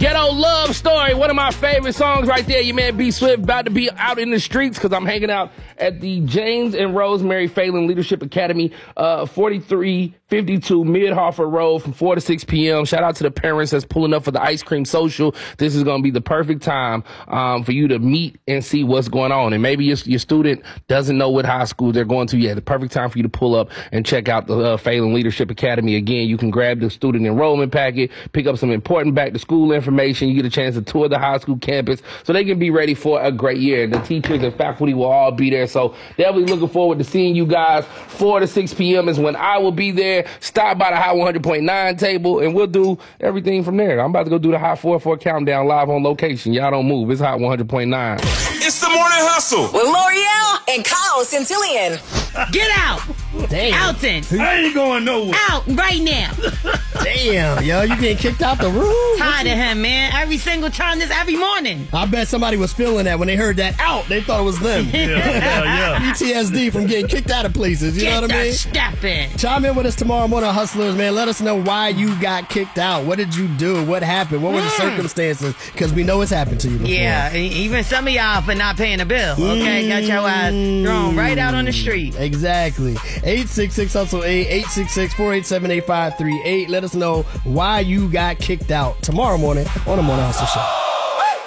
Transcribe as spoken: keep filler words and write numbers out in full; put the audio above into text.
Ghetto Love Story, one of my favorite songs right there. Your man B Swift about to be out in the streets because I'm hanging out at the James and Rosemary Phelan Leadership Academy, uh, forty-three fifty-two Mid Hartford Road from four to six p.m. Shout out to the parents that's pulling up for the ice cream social. This is going to be the perfect time um, for you to meet and see what's going on. And maybe your, your student doesn't know what high school they're going to yet. The perfect time for you to pull up and check out the uh, Phelan Leadership Academy. Again, you can grab the student enrollment packet, pick up some important back to school information. You get a chance to tour the high school campus so they can be ready for a great year. The teachers and faculty will all be there. So definitely looking forward to seeing you guys. four to six p.m. is when I will be there. Stop by the Hot one hundred point nine table and we'll do everything from there. I'm about to go do the Hot four four countdown live on location. Y'all don't move. It's Hot one hundred point nine. It's the Morning Hustle with L'Oreal and Kyle Centillion. Get out. Damn. Alton. I ain't going nowhere. Out right now. Damn, yo, you getting kicked out the room? Tired of him, man. Every single time, this every morning. I bet somebody was feeling that when they heard that out. They thought it was them. Yeah, yeah, yeah. P T S D from getting kicked out of places. You Get know what I mean? Step in. Chime in with us tomorrow morning, Hustlers, man. Let us know why you got kicked out. What did you do? What happened? What were the circumstances? Because we know it's happened to you before. Yeah, even some of y'all for not paying a bill. Okay, got your ass thrown right out on the street. Exactly. eight six six hustle eight, eight six six, four eight seven, eight five three eight. Let us know why you got kicked out tomorrow morning on the Morning Hustle Show.